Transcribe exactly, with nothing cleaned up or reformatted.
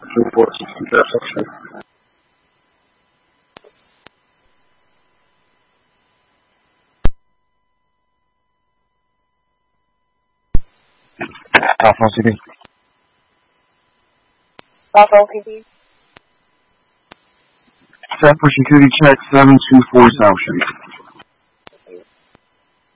Report intersection. Alpha City. Buffalo P D. Set for security check seven two four South Street.